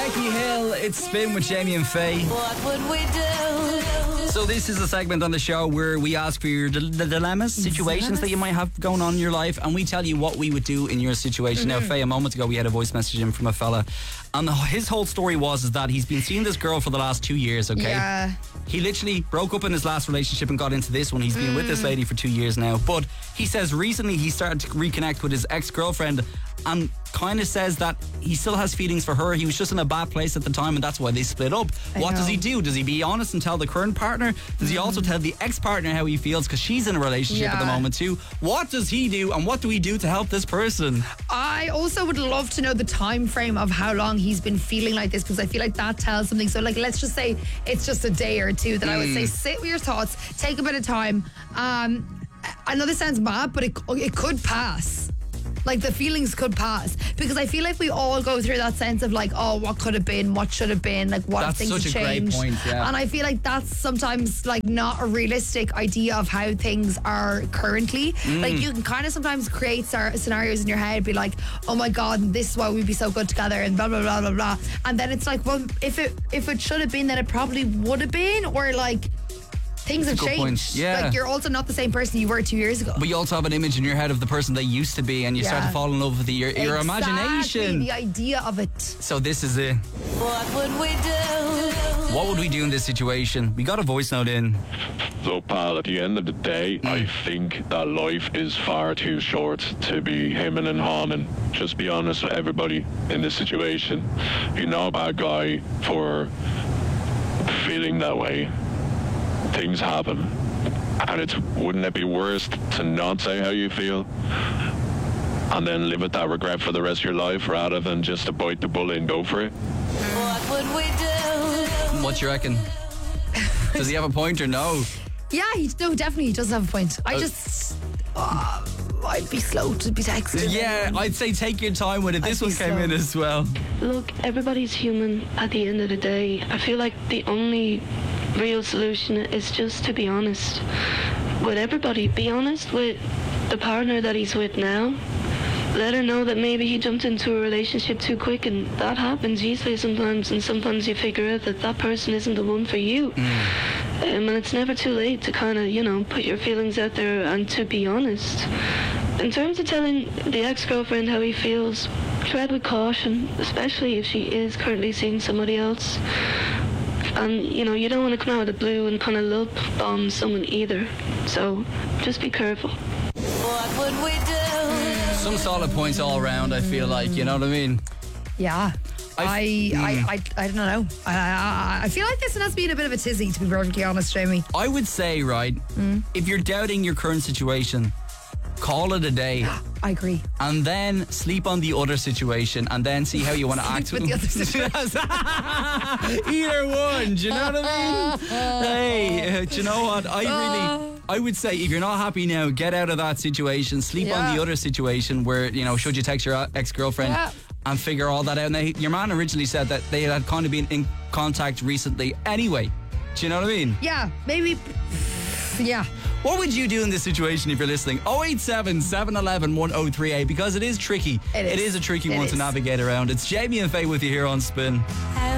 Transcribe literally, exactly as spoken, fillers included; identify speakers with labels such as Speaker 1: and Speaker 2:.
Speaker 1: Becky Hill, it's Spin with Jamie and Faye.
Speaker 2: What would we do?
Speaker 1: So this is a segment on the show where we ask for your dil- the dilemmas, situations that you might have going on in your life, and we tell you what we would do in your situation. Mm-hmm. Now, Faye, a moment ago we had a voice message in from a fella, and his whole story was is that he's been seeing this girl for the last two years, okay?
Speaker 3: Yeah.
Speaker 1: He literally broke up in his last relationship and got into this one. He's been mm. with this lady for two years now. But he says recently he started to reconnect with his ex-girlfriend and kind of says that he still has feelings for her. He was just in a bad place at the time and that's why they split up.
Speaker 3: I
Speaker 1: what
Speaker 3: know.
Speaker 1: does he do? Does he be honest and tell the current partner? Does mm. he also tell the ex-partner how he feels because she's in a relationship
Speaker 3: yeah.
Speaker 1: at the moment too? What does he do and what do we do to help this person?
Speaker 3: I also would love to know the time frame of how long he's been feeling like this, because I feel like that tells something. So like, let's just say it's just a day or two that mm. I would say sit with your thoughts, take a bit of time. um I know this sounds mad, but it, it could pass. Like the feelings could pass, because I feel like we all go through that sense of like, oh, what could have been, what should have been, like what
Speaker 1: That's
Speaker 3: if things
Speaker 1: such
Speaker 3: have
Speaker 1: a great
Speaker 3: changed.
Speaker 1: point, yeah.
Speaker 3: And I feel like that's sometimes like not a realistic idea of how things are currently.
Speaker 1: Mm.
Speaker 3: Like you can kind of sometimes create sar- scenarios in your head, be like, oh my god, this is why we'd be so good together, and blah blah blah blah blah. And then it's like, well, if it if it should have been, then it probably would have been, or like. Things have
Speaker 1: Good
Speaker 3: changed.
Speaker 1: point. Yeah.
Speaker 3: Like you're also not the same person you were two years ago.
Speaker 1: But you also have an image in your head of the person they used to be, and you
Speaker 3: Yeah.
Speaker 1: start to fall in love with the, your, your
Speaker 3: Exactly,
Speaker 1: imagination.
Speaker 3: the idea of it.
Speaker 1: So this is it.
Speaker 2: What would we do?
Speaker 1: What would we do in this situation? We got a voice note in.
Speaker 4: So, pal, at the end of the day, I think that life is far too short to be hemming and hawing. Just be honest with everybody in this situation. You're not a bad guy for feeling that way. Things happen. And it's wouldn't it be worse to not say how you feel and then live with that regret for the rest of your life rather than just to bite the bullet and go for it?
Speaker 2: What would we do?
Speaker 1: What you reckon? Does he have a point or no?
Speaker 3: Yeah, he, no, definitely he does have a point. I
Speaker 1: Uh,
Speaker 3: just, uh, I'd be slow to be texting.
Speaker 1: Yeah, I'd say take your time with it. This
Speaker 3: I'd
Speaker 1: one
Speaker 3: be
Speaker 1: came
Speaker 3: slow.
Speaker 1: in as well.
Speaker 5: Look, everybody's human at the end of the day. I feel like the only real solution is just to be honest with everybody. Be honest with the partner that he's with now. Let her know that maybe he jumped into a relationship too quick, and that happens easily sometimes, and sometimes you figure out that that person isn't the one for you. Mm. Um, and it's never too late to kind of, you know, put your feelings out there and to be honest. In terms of telling the ex-girlfriend how he feels, tread with caution, especially if she is currently seeing somebody else. And, you know, you don't want to come out of the blue and kind of love bomb someone either. So, just be careful.
Speaker 2: What would we do?
Speaker 1: Some solid points all around, I feel like, you know what I mean?
Speaker 3: Yeah. I,
Speaker 1: I-
Speaker 3: I,
Speaker 1: mm.
Speaker 3: I, I, don't know. I, I, I feel like this one has been a bit of a tizzy, to be perfectly honest, Jamie.
Speaker 1: I would say, right, if you're doubting your current situation, call it a day.
Speaker 3: I agree.
Speaker 1: And then sleep on the other situation and then see how you want to
Speaker 3: Sleep
Speaker 1: act
Speaker 3: with the other situation.
Speaker 1: Either one, do you know what I mean? Hey, uh, do you know what? I really, I would say if you're not happy now, get out of that situation, sleep on
Speaker 3: Yeah.
Speaker 1: the other situation where, you know, should you text your ex-girlfriend
Speaker 3: Yeah.
Speaker 1: and figure all that out. Now, your man originally said that they had kind of been in contact recently anyway. Do you know what I mean?
Speaker 3: Yeah, maybe. Yeah.
Speaker 1: What would you do in this situation if you're listening? oh eight seven, seven one one, one oh three eight, because it is tricky.
Speaker 3: It is.
Speaker 1: It is a tricky
Speaker 3: It
Speaker 1: one
Speaker 3: is.
Speaker 1: to navigate around. It's Jamie and Faye with you here on Spin.